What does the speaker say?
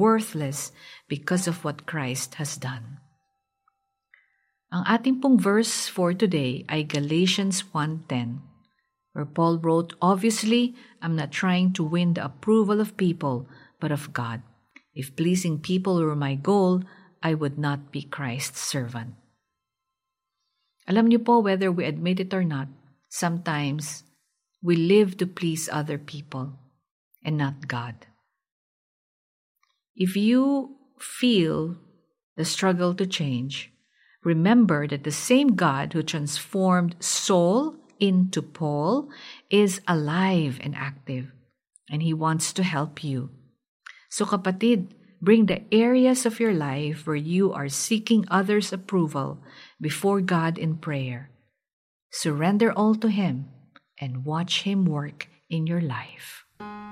worthless because of what Christ has done. Ang ating pong verse for today ay Galatians 1:10, where Paul wrote, "Obviously, I'm not trying to win the approval of people, but of God. If pleasing people were my goal, I would not be Christ's servant." Alam niyo po, whether we admit it or not, sometimes we live to please other people and not God. If you feel the struggle to change, remember that the same God who transformed Saul into Paul is alive and active, and He wants to help you. So kapatid, bring the areas of your life where you are seeking others' approval before God in prayer. Surrender all to Him and watch Him work in your life.